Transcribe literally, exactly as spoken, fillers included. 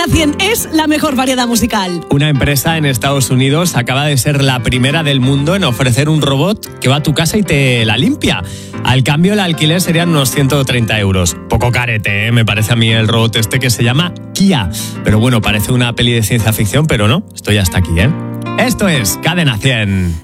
Cadena cien es la mejor variedad musical. Una empresa en Estados Unidos acaba de ser la primera del mundo en ofrecer un robot que va a tu casa y te la limpia. Al cambio, el alquiler serían unos ciento treinta euros. Poco carete, ¿eh? Me parece a mí el robot este que se llama Kia. Pero bueno, parece una peli de ciencia ficción, pero no, estoy hasta aquí, ¿eh? Esto es Cadena cien.